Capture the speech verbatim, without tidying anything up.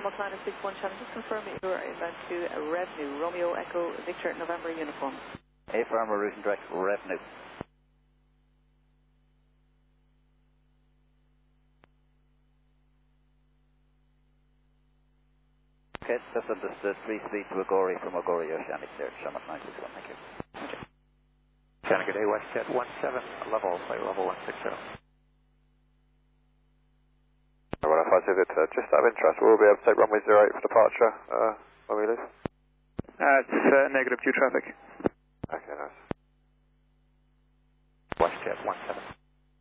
Demo Climate six one channel, just confirm that you're inbound to Revenue, Romeo Echo Victor November uniform. A firm or route and direct, Revenue. Okay, that's understood. Free speed to Agori from Agori Oceanic there, Shamrock nine six one, thank you. Okay. Oceanic, good day, WestJet one seven, level, flight level one six zero. one oh five, uh, just out of interest, will we be able to take runway zero eight for departure uh, when we leave? Uh, it's uh, negative two traffic. Okay, nice. WestJet one seven.